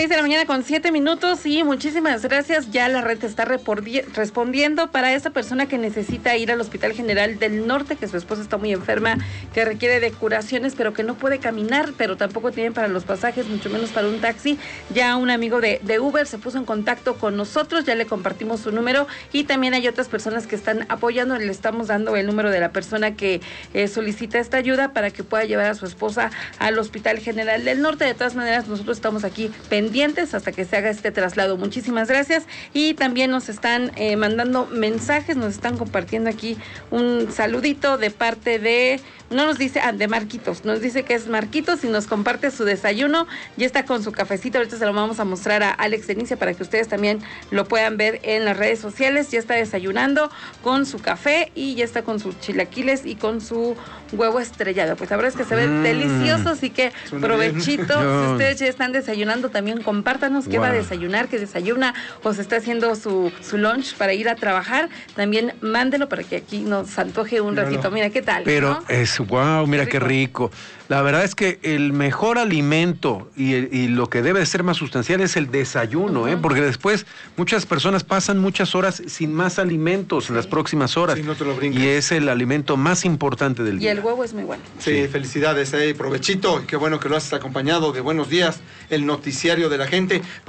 6:07 y muchísimas gracias. Ya la red está respondiendo para esa persona que necesita ir al Hospital General del Norte, que su esposa está muy enferma, que requiere de curaciones, pero que no puede caminar, pero tampoco tienen para los pasajes, mucho menos para un taxi. Ya un amigo de Uber se puso en contacto con nosotros, ya le compartimos su número y también hay otras personas que están apoyando. Le estamos dando el número de la persona que solicita esta ayuda para que pueda llevar a su esposa al Hospital General del Norte. De todas maneras, nosotros estamos aquí pendientes hasta que se haga este traslado. Muchísimas gracias. Y también nos están mandando mensajes, nos están compartiendo aquí un saludito de parte de, no nos dice, de Marquitos, nos dice que es Marquitos y nos comparte su desayuno. Ya está con su cafecito, ahorita se lo vamos a mostrar a Alex Denicia para que ustedes también lo puedan ver en las redes sociales. Ya está desayunando con su café y ya está con sus chilaquiles y con su huevo estrellado. Pues la verdad es que se ve delicioso, así que provechito. Si ustedes ya están desayunando, también compártanos qué va a desayunar, qué desayuna o se está haciendo su lunch para ir a trabajar. También mándelo para que aquí nos antoje un ratito. Mira, ¿qué tal? Pero ¿no? Es mira qué rico. La verdad es que el mejor alimento y lo que debe ser más sustancial es el desayuno, porque después muchas personas pasan muchas horas sin más alimentos en las próximas horas. Sí, no te lo brincas. Y es el alimento más importante del día. Y el huevo es muy bueno. Sí, felicidades, provechito. Qué bueno que lo has acompañado de Buenos Días, el noticiario de la gente.